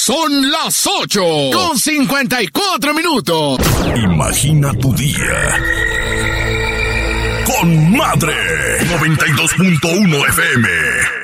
Son las 8:54. Imagina tu día con Madre 92.1 FM.